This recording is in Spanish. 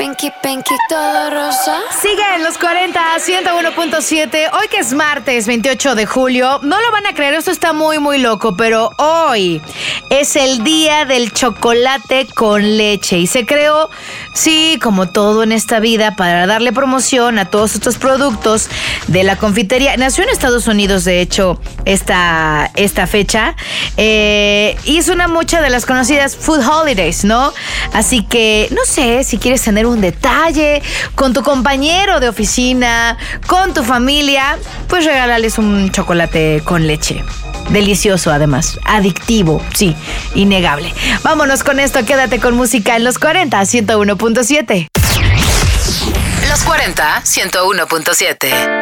Pinky, pinky, todo rosa. Sigue en los 40, 101.7. Hoy que es martes 28 de julio, no lo van a creer, esto está muy, muy loco, pero hoy es el día del chocolate con leche y se creó, sí, como todo en esta vida, para darle promoción a todos estos productos de la confitería. Nació en Estados Unidos, de hecho, esta fecha, y es una mucha de las conocidas Food Holidays, ¿no? Así que, no sé, si quieres tener un detalle con tu compañero de oficina, con tu familia, pues regálales un chocolate con leche. Delicioso, además. Adictivo, sí, innegable. Vámonos con esto, quédate con música en los 40, 101.7. Los 40, 101.7.